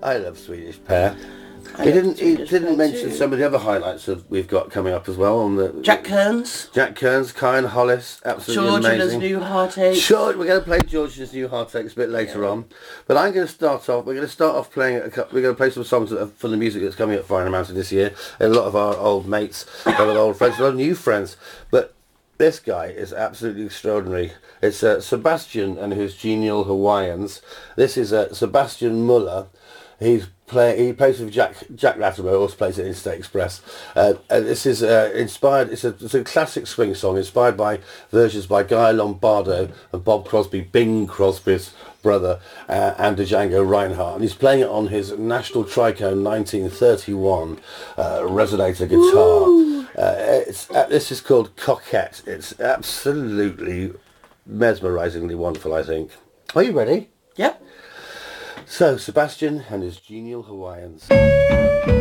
I love Swedish Pear. He didn't mention some of the other highlights that we've got coming up as well on the Jack Kearns, Kyan Hollis, absolutely George and amazing. his New Heartache. Sure, we're going to play George and his New Heartaches a bit later on, but I'm going to start off. We're going to start off playing. We're going to play some songs from the music that's coming up Fire Mountain this year. And a lot of our old mates, a lot of old friends, a lot of new friends, but. This guy is absolutely extraordinary. It's Sebastian and his Genial Hawaiians. This is Sebastian Muller. He plays with Jack Latimer, also plays it in State Express. And this is inspired. It's a classic swing song inspired by versions by Guy Lombardo and Bob Crosby, Bing Crosby's brother, and Django Reinhardt. And he's playing it on his National Tricone 1931 resonator guitar. This is called Coquette. It's absolutely mesmerisingly wonderful, I think. Are you ready? Yep. So, Sebastian and his Genial Hawaiians.